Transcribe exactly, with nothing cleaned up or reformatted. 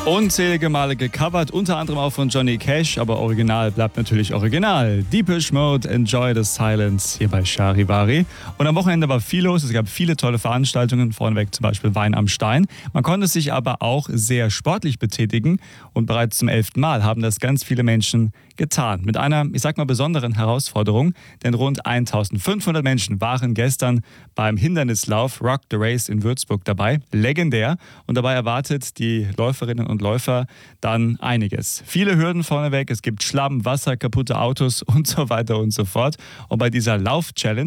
Unzählige Male gecovert, unter anderem auch von Johnny Cash, aber Original bleibt natürlich Original. Depeche Mode, Enjoy the Silence hier bei Charivari. Und am Wochenende war viel los, es gab viele tolle Veranstaltungen, vorneweg zum Beispiel Wein am Stein. Man konnte sich aber auch sehr sportlich betätigen und bereits zum elften Mal haben das ganz viele Menschen getan. Mit einer, ich sag mal, besonderen Herausforderung, denn rund eintausendfünfhundert Menschen waren gestern beim Hindernislauf Rock the Race in Würzburg dabei. Legendär. Und dabei erwartet die Läuferinnen und Läufer dann einiges. Viele Hürden vorneweg, es gibt Schlamm, Wasser, kaputte Autos und so weiter und so fort. Und bei dieser Lauf-Challenge